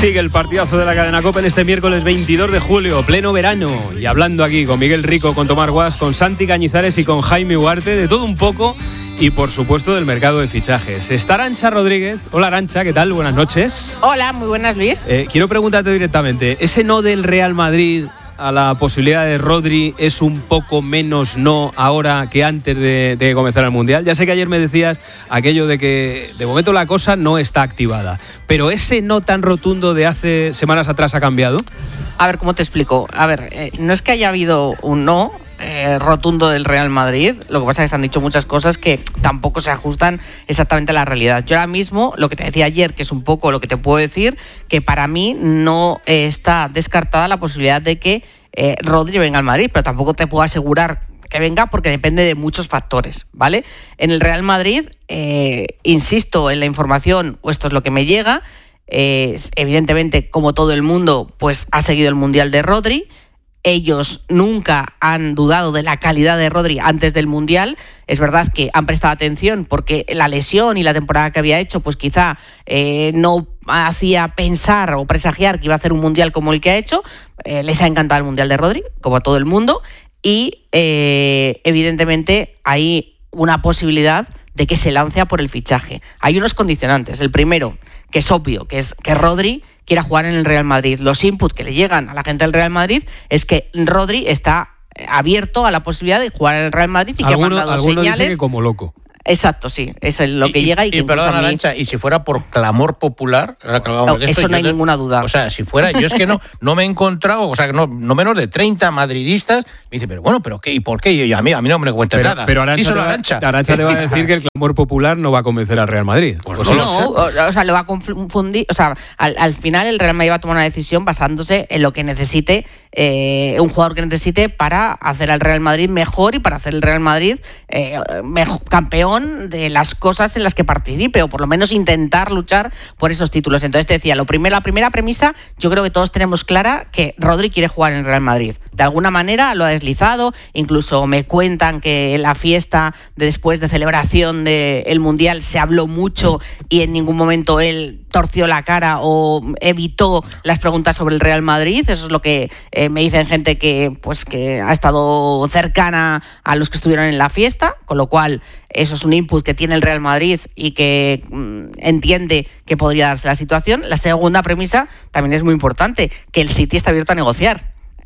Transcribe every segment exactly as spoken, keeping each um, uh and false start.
Sigue el partidazo de la cadena COPE en este miércoles veintidós de julio, pleno verano. Y hablando aquí con Miguel Rico, con Tomás Guas, con Santi Cañizares y con Jaime Ugarte, de todo un poco y por supuesto del mercado de fichajes. Está Arantxa Rodríguez. Hola Arantxa, ¿qué tal? Buenas noches. Hola, muy buenas, Luis. Eh, quiero preguntarte directamente, ¿ese no del Real Madrid a la posibilidad de Rodri es un poco menos no ahora que antes de, de comenzar el Mundial? Ya sé que ayer me decías aquello de que de momento la cosa no está activada, pero ese no tan rotundo de hace semanas atrás ha cambiado. A ver, ¿cómo te explico? A ver, eh, no es que haya habido un no eh, rotundo del Real Madrid, lo que pasa es que se han dicho muchas cosas que tampoco se ajustan exactamente a la realidad. Yo ahora mismo, lo que te decía ayer, que es un poco lo que te puedo decir, que para mí no eh, está descartada la posibilidad de que eh, Rodri venga al Madrid, pero tampoco te puedo asegurar que venga porque depende de muchos factores, ¿vale? En el Real Madrid, eh, insisto en la información, o esto es lo que me llega, eh, evidentemente, como todo el mundo, pues ha seguido el Mundial de Rodri. Ellos nunca han dudado de la calidad de Rodri antes del Mundial. Es verdad que han prestado atención porque la lesión y la temporada que había hecho, pues quizá eh, no hacía pensar o presagiar que iba a hacer un Mundial como el que ha hecho. Eh, les ha encantado el Mundial de Rodri, como a todo el mundo. Y eh, evidentemente hay una posibilidad de que se lance a por el fichaje. Hay unos condicionantes. El primero, que es obvio, que es que Rodri quiera jugar en el Real Madrid. Los inputs que le llegan a la gente del Real Madrid es que Rodri está abierto a la posibilidad de jugar en el Real Madrid y que alguno, ha mandado alguno señales. Dice que como loco. Exacto, sí, es lo que y, llega y, y que y perdón, a mí... Arantxa, y si fuera por clamor popular, ahora que hablábamos no, de esto, eso no hay yo, ninguna duda. O sea, si fuera, yo es que no, no me he encontrado, o sea, no, no menos de treinta madridistas me dicen, pero bueno, pero qué y por qué, y yo, a mí a mí no me cuenten pero, nada. Pero Arantxa, Díselo te va, Arantxa. Arantxa te va a decir que el clamor popular no va a convencer al Real Madrid. Pues Pues no, sí. lo No, sé. o, o sea, lo va a confundir. O sea, al, al final el Real Madrid va a tomar una decisión basándose en lo que necesite, eh, un jugador que necesite para hacer al Real Madrid mejor y para hacer el Real Madrid eh, mejor, campeón de las cosas en las que participe, o por lo menos intentar luchar por esos títulos. Entonces te decía, lo primero, la primera premisa, yo creo que todos tenemos clara que Rodri quiere jugar en el Real Madrid. De alguna manera lo ha deslizado, incluso me cuentan que en la fiesta de después de celebración del Mundial se habló mucho y en ningún momento él torció la cara o evitó las preguntas sobre el Real Madrid. Eso es lo que eh, me dicen gente que, pues, que ha estado cercana a los que estuvieron en la fiesta, con lo cual eso es un input que tiene el Real Madrid y que mmm, entiende que podría darse la situación. La segunda premisa también es muy importante, que el City está abierto a negociar.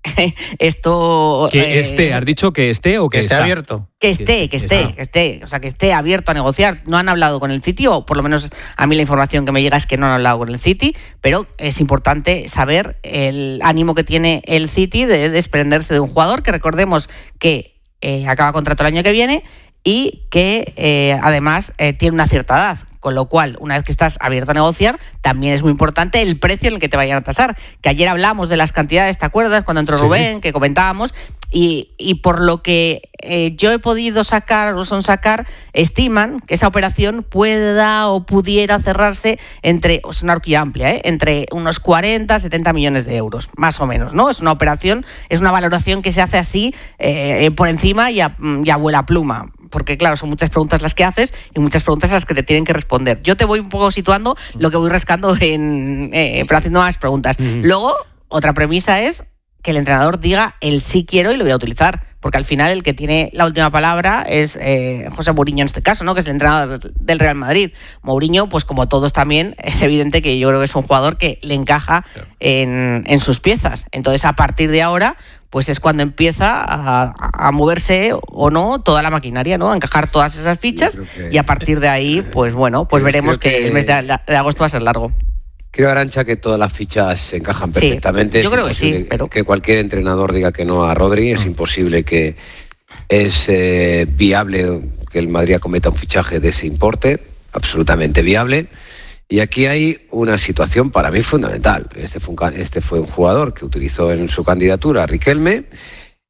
Esto Que eh, esté, ¿has dicho que esté o que, Que esté está? abierto. que esté, que esté, que esté, o sea, que esté abierto a negociar. No han hablado con el City, o por lo menos a mí la información que me llega es que no han hablado con el City, pero es importante saber el ánimo que tiene el City de desprenderse de un jugador que recordemos que eh, acaba contrato el año que viene y que eh, además eh, tiene una cierta edad. Con lo cual, una vez que estás abierto a negociar, también es muy importante el precio en el que te vayan a tasar. Que ayer hablamos de las cantidades, ¿te acuerdas? Cuando entró Sí. Rubén, que comentábamos, y, y por lo que eh, yo he podido sacar o son sacar, estiman que esa operación pueda o pudiera cerrarse entre, es una horquilla amplia, ¿eh? entre unos cuarenta, setenta millones de euros, más o menos, ¿no? Es una operación, es una valoración que se hace así eh, por encima y a, y a vuela pluma. Porque claro, son muchas preguntas las que haces y muchas preguntas a las que te tienen que responder. Yo te voy un poco situando lo que voy rascando en, eh, pero haciendo más preguntas. Uh-huh. Luego, otra premisa es que el entrenador diga el sí quiero y lo voy a utilizar, porque al final el que tiene la última palabra es eh, José Mourinho en este caso, ¿no? Que es el entrenador del Real Madrid. Mourinho, pues como todos también, es evidente que yo creo que es un jugador que le encaja en, en sus piezas. Entonces, a partir de ahora, pues es cuando empieza a, a moverse o no toda la maquinaria, ¿no? A encajar todas esas fichas que, y a partir de ahí, pues bueno, pues veremos que, que el mes de, de agosto va a ser largo. Creo, Arantxa, que todas las fichas se encajan perfectamente. Sí, yo es creo que sí, pero... que cualquier entrenador diga que no a Rodri, es imposible que es eh, viable que el Madrid acometa un fichaje de ese importe, absolutamente viable. Y aquí hay una situación para mí fundamental. Este fue un, este fue un jugador que utilizó en su candidatura a Riquelme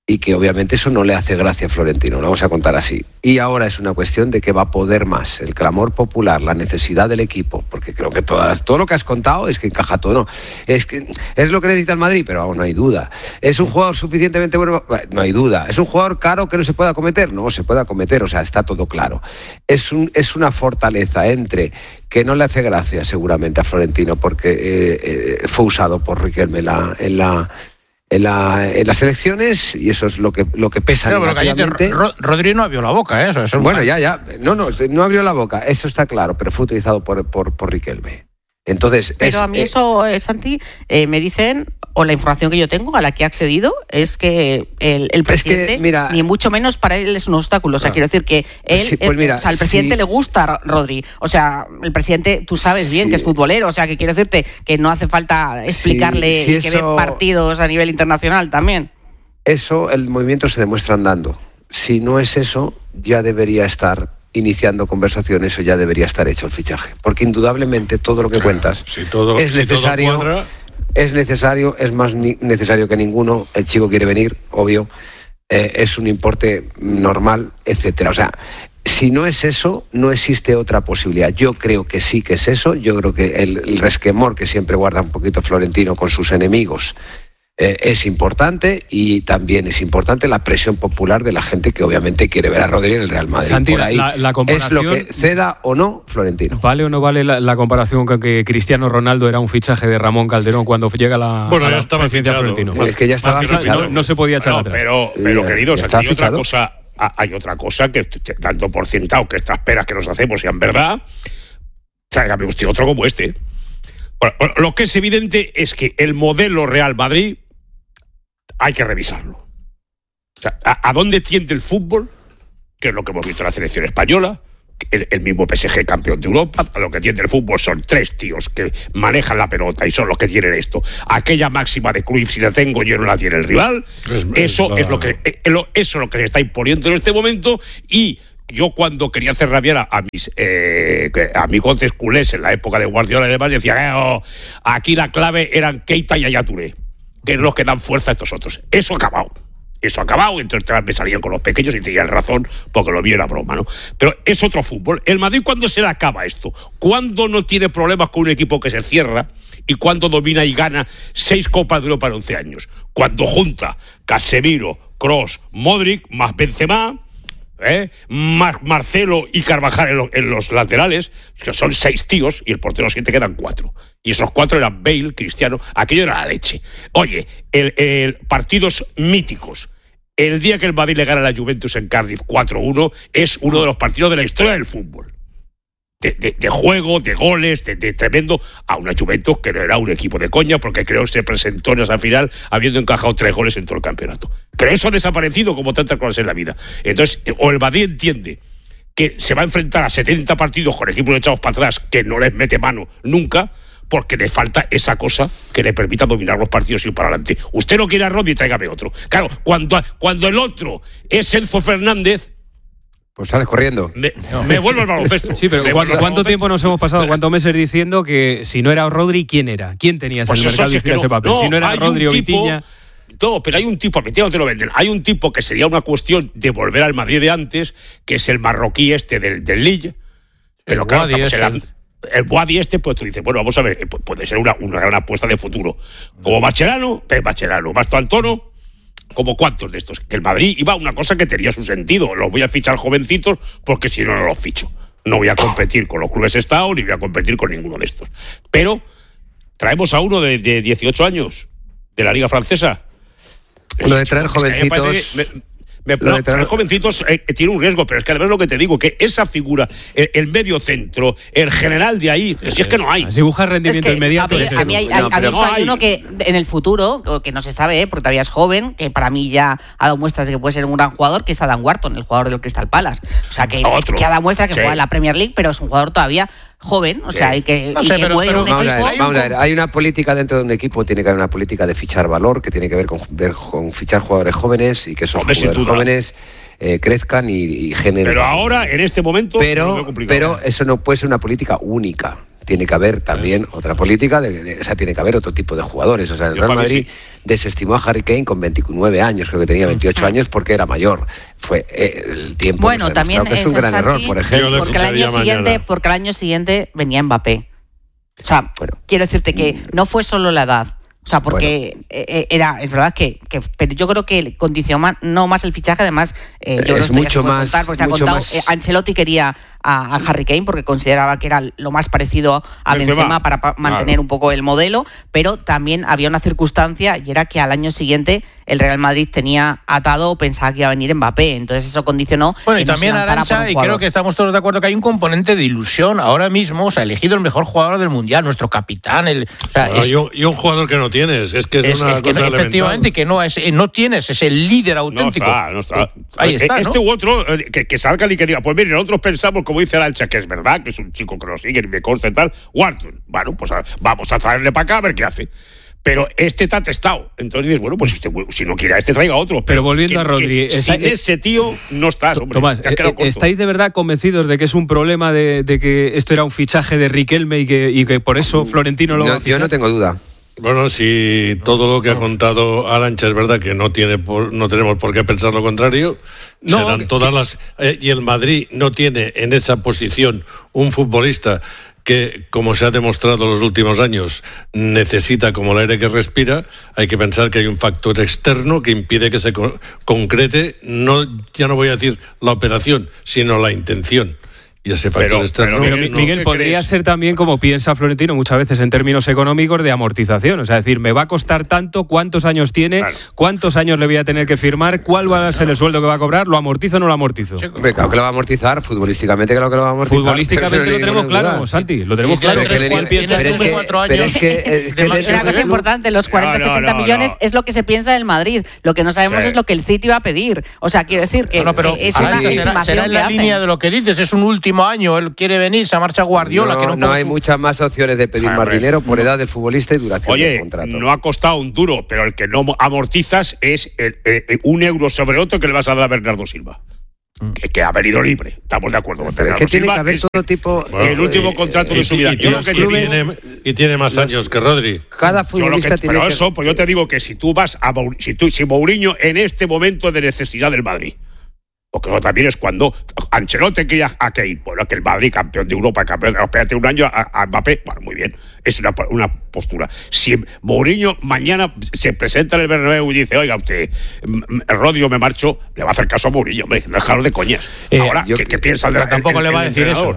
y que obviamente eso no le hace gracia a Florentino, lo vamos a contar así. Y ahora es una cuestión de que va a poder más, el clamor popular, la necesidad del equipo, porque creo que todas, todo lo que has contado es que encaja todo, no, es, que, es lo que necesita el Madrid, pero aún no hay duda. ¿Es un jugador suficientemente bueno? No hay duda. ¿Es un jugador caro que no se pueda acometer? No, se puede acometer, o sea, está todo claro. Es, un, es una fortaleza entre que no le hace gracia seguramente a Florentino, porque eh, eh, fue usado por Riquelme en la... En la En, la, en las elecciones, y eso es lo que lo que pesa pero, negativamente. Pero Ro, Rodri no abrió la boca, ¿eh? Eso, eso bueno, ya, ya. No, no, no abrió la boca, eso está claro, pero fue utilizado por, por, por Riquelme. Entonces, pero es, a mí eh, eso, eh, Santi, eh, me dicen, o la información que yo tengo, a la que he accedido, es que el, el presidente, es que, mira, ni mucho menos para él es un obstáculo. O sea, no. quiero decir que él, sí, pues mira, o sea, al presidente sí. le gusta Rodri. O sea, el presidente, tú sabes bien sí. que es futbolero. O sea, que quiero decirte que no hace falta explicarle sí, sí, y que eso, ve partidos a nivel internacional también. Eso, el movimiento se demuestra andando. Si no es eso, ya debería estar iniciando conversaciones o ya debería estar hecho el fichaje, porque indudablemente todo lo que cuentas si todo, es necesario, si todo cuadra... es necesario, es más ni- necesario que ninguno. El chico quiere venir, obvio, eh, es un importe normal, etcétera. O sea, si no es eso, no existe otra posibilidad. Yo creo que sí que es eso. Yo creo que el, el resquemor que siempre guarda un poquito Florentino con sus enemigos Eh, es importante, y también es importante la presión popular de la gente que obviamente quiere ver a Rodri en el Real Madrid. Santi, por ahí la, la comparación, es lo que ceda o no Florentino. ¿Vale o no vale la, la comparación con que Cristiano Ronaldo era un fichaje de Ramón Calderón cuando llega la, bueno, a ya la estaba presidencia fichado. Florentino? Es que ya estaba Fichado, fichado. no, no se podía echar Bueno, atrás. pero, pero Ya, queridos, ya está aquí hay otra fichado. cosa, hay otra cosa que dando por sentado que estas peras que nos hacemos sean verdad, tráigame usted otro como este. Bueno, lo que es evidente es que el modelo Real Madrid hay que revisarlo. O sea, ¿a, a dónde tiende el fútbol? Que es lo que hemos visto en la selección española, el, el mismo P S G campeón de Europa. A lo que tiende el fútbol son tres tíos que manejan la pelota y son los que tienen esto. Aquella máxima de Cruyff, si la tengo yo, no la tiene el rival. Es, eso es, es lo que eh, lo, eso es lo que se está imponiendo en este momento. Y yo, cuando quería hacer rabiar a, a mis eh, a mis conces culés en la época de Guardiola y demás, decía, eh, oh, aquí la clave eran Keita y Yaya Touré, que es los que dan fuerza a estos otros. Eso ha acabado. Eso ha acabado. Entonces me salían con los pequeños y tenían razón, porque lo vi en la broma, ¿no? Pero es otro fútbol. El Madrid, ¿cuándo se le acaba esto? ¿Cuándo no tiene problemas con un equipo que se cierra? ¿Y cuándo domina y gana seis Copas de Europa en once años? Cuando junta Casemiro, Kroos, Modric, más Benzema, ¿eh? más Marcelo y Carvajal en, lo, en los laterales, que son seis tíos, y el portero siete, quedan cuatro. Y esos cuatro eran Bale, Cristiano, aquello era la leche. Oye, el, el partidos míticos. El día que el Madrid le gana a la Juventus en Cardiff cuatro uno es uno de los partidos de la historia del fútbol. De, de, de juego, de goles, de, de tremendo, a una Juventus que no era un equipo de coña, porque creo que se presentó en esa final habiendo encajado tres goles en todo el campeonato. Pero eso ha desaparecido como tantas cosas en la vida. Entonces, o el Madrid entiende que se va a enfrentar a setenta partidos con equipos echados para atrás que no les mete mano nunca, porque le falta esa cosa que le permita dominar los partidos y ir para adelante. Usted no quiere a Rodri, tráigame otro. Claro, cuando, cuando el otro es Enzo Fernández, pues sales corriendo. Me, me vuelvo al baloncesto. Sí, pero ¿cuánto, ¿cuánto tiempo nos hemos pasado, cuántos meses diciendo que si no era Rodri, ¿quién era? ¿Quién tenías Pues en el mercado y hacía ese papel? No, si no era Rodri o Vitinha. No, pero hay un tipo, a mi tío no te lo venden, hay un tipo que sería una cuestión de volver al Madrid de antes, que es el marroquí este del, del Lille. Pero el claro, Boadi estamos en la, el Boadi este, pues tú dices, bueno, vamos a ver, puede ser una, una gran apuesta de futuro. Como Mascherano, Pep Mascherano, Basto Antono, como cuantos de estos. Que el Madrid iba a una cosa que tenía su sentido. Los voy a fichar jovencitos porque si no, no los ficho. No voy a competir con los clubes Estado ni voy a competir con ninguno de estos. Pero traemos a uno de, de dieciocho años de la Liga Francesa. Lo de traer Es que me jovencitos... parece que me, me, Lo no, de traer- traer jovencitos eh, tiene un riesgo, pero es que además lo que te digo, que esa figura, el, el medio centro, el general de ahí, pues si es que no hay. Si buscas rendimiento Es que inmediato. a mí, ese a mí hay, no. hay- No, a mí pero eso no hay hay. uno que en el futuro, o que no se sabe, ¿eh? Porque todavía es joven, que para mí ya ha dado muestras de que puede ser un gran jugador, que es Adam Wharton, el jugador del Crystal Palace. O sea, que, Otro. que ha dado muestras que Sí. juega en la Premier League, pero es un jugador todavía joven, o sea, y que, No y sé, que pero- puede ir a pero un Vamos a equipo. ver, vamos a ver, hay una política dentro de un equipo, tiene que haber una política de fichar valor, que tiene que ver con, ver con fichar jugadores jóvenes y que esos Hombre, sin jugadores duda. jóvenes eh, crezcan y, y generen. Pero ahora, en este momento, lo Pero, veo complicado. pero eso no puede ser una política única. tiene que haber también es. otra política, de, de, o sea, tiene que haber otro tipo de jugadores. O sea, el Real Madrid sí. desestimó a Harry Kane con veintinueve años, creo que tenía veintiocho años, porque era mayor. Fue eh, el tiempo. Bueno, también que es un gran error, por ejemplo. Porque el año siguiente, porque el año siguiente venía Mbappé. O sea, bueno, quiero decirte que no fue solo la edad. O sea, porque bueno. era, es verdad que, que, pero yo creo que condicionó no más el fichaje, además, eh, yo es creo que mucho más, contar, porque se ha contado, más... eh, Ancelotti quería a, a Harry Kane porque consideraba que era lo más parecido a Benzema, Benzema para pa- mantener claro. un poco el modelo, pero también había una circunstancia y era que al año siguiente el Real Madrid tenía atado o pensaba que iba a venir Mbappé, entonces eso condicionó. Bueno, y también no Arantxa, y creo que estamos todos de acuerdo que hay un componente de ilusión ahora mismo, o sea, elegido el mejor jugador del Mundial, nuestro capitán, el, o sea, bueno, es, y, un, y un jugador que no tienes, es que es, es una es que cosa no, efectivamente, que no, es, no tienes, es el líder auténtico. No está, no está. Ahí está, este ¿no? u otro, que, que salga y que diga, pues miren, nosotros pensamos, como dice Arantxa, que es verdad, que es un chico que lo sigue y me consta y tal, Wharton, bueno, pues a, vamos a traerle para acá a ver qué hace. Pero este está testado. Entonces dices, bueno, pues usted, si no quiere a este, traiga otro. Pero, pero volviendo que, a Rodri... Que, sin eh, ese tío no estás, hombre. Tomás, eh, ¿estáis de verdad convencidos de que es un problema de, de que esto era un fichaje de Riquelme y que, y que por eso Florentino lo no, va a fichar? Yo no tengo duda. Bueno, si todo lo que ha contado Arantxa es verdad que no tiene por, no tenemos por qué pensar lo contrario, no, serán todas que, las... Eh, y el Madrid no tiene en esa posición un futbolista que, como se ha demostrado en los últimos años, necesita como el aire que respira. Hay que pensar que hay un factor externo que impide que se co- concrete, no, ya no voy a decir la operación, sino la intención. Y ese factor pero, externo... Pero, Miguel, no, Miguel podría crees? ser también, como piensa Florentino muchas veces en términos económicos, de amortización. O sea, decir, me va a costar tanto, cuántos años tiene, claro. cuántos años le voy a tener que firmar, cuál va a ser el sueldo que va a cobrar, ¿lo amortizo o no lo amortizo? Hombre, claro que lo va a amortizar, futbolísticamente creo que lo va a amortizar. Futbolísticamente lo tenemos claro, duda. Santi, lo tenemos claro. Pero es una cosa importante, los cuarenta a setenta millones es lo que se piensa del Madrid. Lo que no sabemos es lo que el City va a pedir. O sea, quiero decir que es una estimación. Será en la línea de lo que dices, es un último año, él quiere venir, se marcha Guardiola. No, que no, no hay su... muchas más opciones de pedir más dinero por edad del futbolista y duración Oye, del contrato. No ha costado un duro, pero el que no amortizas es el, el, el, un euro sobre otro que le vas a dar a Bernardo Silva. Mm. Que, que ha venido libre, estamos de acuerdo con Bernardo Silva. Es que tiene que haber todo tipo... Bueno, el último eh, contrato eh, de su vida. Y, y, y, tiene, y tiene más los, años que Rodri. Cada futbolista que, tiene pero que... eso, pues yo te digo que si tú vas a... Si, tú, si Mourinho en este momento de necesidad del Madrid... Porque eso también es cuando Ancelotti quería a Kane, bueno, que el Madrid, campeón de Europa, campeón de espérate un año a, a Mbappé, bueno, muy bien, es una, una postura. Si Mourinho mañana se presenta en el Bernabéu y dice, oiga usted, Rodri, me marcho, le va a hacer caso a Mourinho, hombre, dejarlo de coñas. Eh, Ahora, ¿qué, ¿qué piensa el de Tampoco el, le va a el decir eso.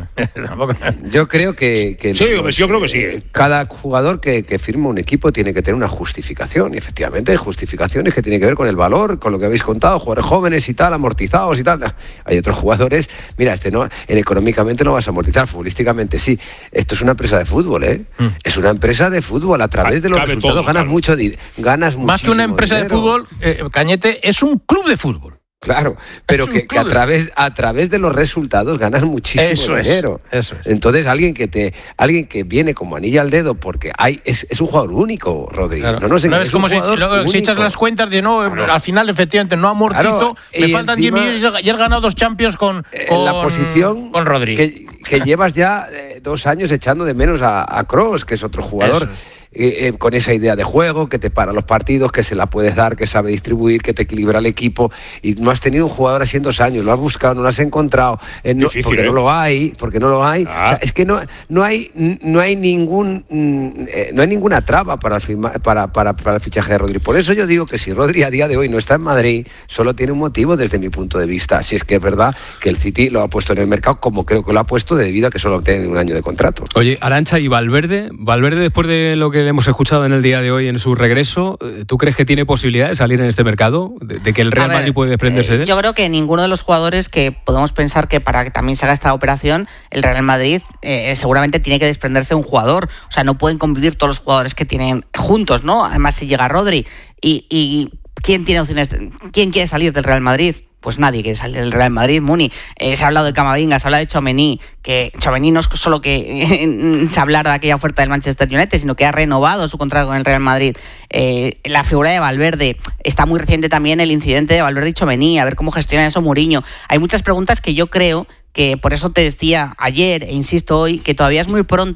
Yo creo que... que sí, los, yo creo que sí. Cada jugador que, que firma un equipo tiene que tener una justificación, y efectivamente hay justificaciones que tienen que ver con el valor, con lo que habéis contado, jugadores jóvenes y tal, amortizados y tal. Hay otros jugadores, mira, este no, en económicamente no vas a amortizar, futbolísticamente sí. Esto es una empresa de fútbol, ¿eh? Mm. Es una empresa de fútbol, a través de los Cabe resultados todo, ganas claro. mucho, ganas mucho. Más que una empresa dinero. de fútbol, eh, Cañete, es un club de fútbol. Claro, pero que, que a través a través de los resultados ganas muchísimo eso dinero. Es, eso es. Entonces alguien que te alguien que viene como anilla al dedo porque hay es, es un jugador único, Rodrigo. Claro. No, no, sé, no, es, es como si, lo, si echas las cuentas de no, claro. al final efectivamente no amortizo, claro. me y faltan encima, diez millones y has ganado dos Champions con, con en la posición con Rodri. Que, que llevas ya eh, dos años echando de menos a, a Kroos, que es otro jugador. Eh, eh, con esa idea de juego, que te para los partidos, que se la puedes dar, que sabe distribuir, que te equilibra el equipo, y no has tenido un jugador así en dos años, lo has buscado, no lo has encontrado, eh, no, Difícil, porque ¿eh? no lo hay, porque no lo hay. Ah. O sea, es que no, no hay no hay ningún eh, no hay ninguna traba para el, firma, para, para, para el fichaje de Rodri. Por eso yo digo que si Rodri a día de hoy no está en Madrid, solo tiene un motivo desde mi punto de vista, si es que es verdad que el City lo ha puesto en el mercado, como creo que lo ha puesto, debido a que solo tiene un año de contrato. Oye, Arantxa, ¿y Valverde? Valverde, después de lo que le hemos escuchado en el día de hoy en su regreso, ¿tú crees que tiene posibilidad de salir en este mercado? ¿De, de que el Real ver, Madrid puede desprenderse eh, de él? Yo creo que ninguno de los jugadores que podemos pensar que para que también se haga esta operación, el Real Madrid eh, seguramente tiene que desprenderse de un jugador. O sea, no pueden convivir todos los jugadores que tienen juntos, ¿no? Además, si llega Rodri y, y ¿quién tiene opciones? ¿Quién quiere salir del Real Madrid? Pues nadie quiere salir del Real Madrid, Muni. Eh, se ha hablado de Camavinga, se ha hablado de Tchouaméni, que Tchouaméni no es solo que eh, se hablara de aquella oferta del Manchester United, sino que ha renovado su contrato con el Real Madrid. Eh, la figura de Valverde, está muy reciente también el incidente de Valverde y Tchouaméni, a ver cómo gestiona eso Mourinho. Hay muchas preguntas que yo creo que, por eso te decía ayer, e insisto hoy, que todavía es muy pronto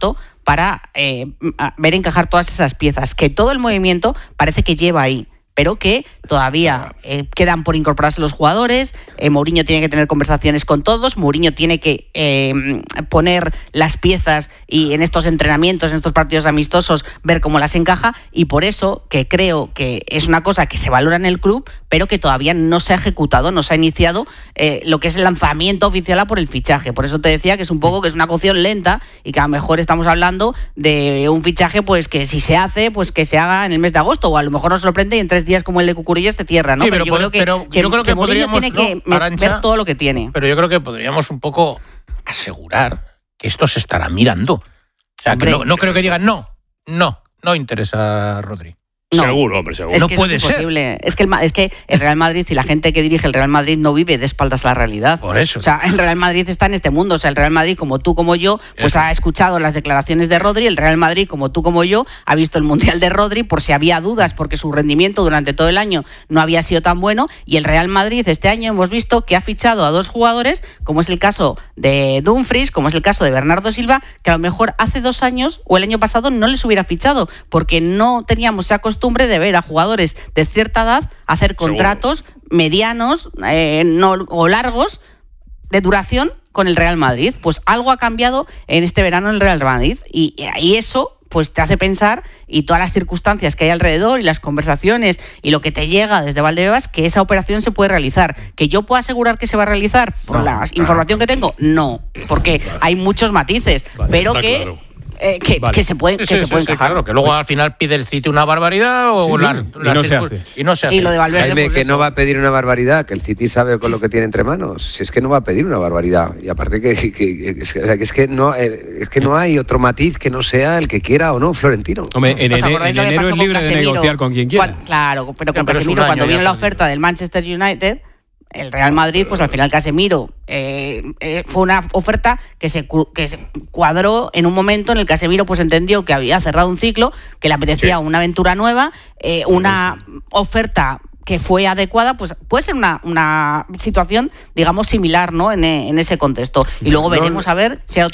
para eh, ver encajar todas esas piezas, que todo el movimiento parece que lleva ahí, pero que todavía eh, quedan por incorporarse los jugadores. eh, Mourinho tiene que tener conversaciones con todos, Mourinho tiene que eh, poner las piezas y en estos entrenamientos, en estos partidos amistosos, ver cómo las encaja, y por eso que creo que es una cosa que se valora en el club, pero que todavía no se ha ejecutado, no se ha iniciado eh, lo que es el lanzamiento oficial a por el fichaje. Por eso te decía que es un poco que es una cocción lenta y que a lo mejor estamos hablando de un fichaje pues que si se hace, pues que se haga en el mes de agosto, o a lo mejor nos sorprende y en tres días como el de Cucurella se cierra, ¿no? Sí, pero, pero yo creo que, pero que, yo creo que, que podríamos tiene que ¿no? Arantxa, ver todo lo que tiene. Pero yo creo que podríamos un poco asegurar que esto se estará mirando. O sea, Hombre, que no, no creo que digan no, no, no interesa a Rodri. No. Seguro, hombre, seguro. Es no que puede es ser. Es que, el, es que el Real Madrid y la gente que dirige el Real Madrid no vive de espaldas a la realidad. Por eso. O sea, el Real Madrid está en este mundo. O sea, el Real Madrid, como tú, como yo, pues eso. ha escuchado las declaraciones de Rodri. El Real Madrid, como tú, como yo, ha visto el Mundial de Rodri por si había dudas, porque su rendimiento durante todo el año no había sido tan bueno. Y el Real Madrid este año hemos visto que ha fichado a dos jugadores, como es el caso de Dumfries, como es el caso de Bernardo Silva, que a lo mejor hace dos años o el año pasado no les hubiera fichado, porque no teníamos esa costumbre de ver a jugadores jugadores de cierta edad hacer contratos Seguro. medianos eh, no, o largos de duración con el Real Madrid. Pues algo ha cambiado en este verano en el Real Madrid y, y eso pues te hace pensar, y todas las circunstancias que hay alrededor y las conversaciones y lo que te llega desde Valdebebas, que esa operación se puede realizar. ¿Que yo puedo asegurar que se va a realizar por no, la claro, información que tengo? No, porque claro. hay muchos matices, vale, pero que... Claro. Eh, que, vale. que se puede, que sí, se sí, puede sí, encajar. Claro, que luego al final pide el City una barbaridad o sí, las, sí. las y, no se hace. y no se hace. Y lo de Valverde, Jaime, pues que eso. no va a pedir una barbaridad, que el City sabe con lo que tiene entre manos. Si es que no va a pedir una barbaridad. Y aparte que, que, que, es, que es que no es que no hay otro matiz que no sea el que quiera o no Florentino. Hombre, en, en, en enero es libre de negociar con quien quiera. Cuando, claro, pero con pero Casemiro, cuando viene la pues, oferta del Manchester United, el Real Madrid, pues al final Casemiro eh, eh, fue una oferta que se, que se cuadró en un momento en el que Casemiro pues entendió que había cerrado un ciclo, que le apetecía sí. una aventura nueva, eh, una oferta que fue adecuada, pues puede ser una, una situación, digamos, similar, ¿no? En, en ese contexto. Y luego veremos no, a ver si hay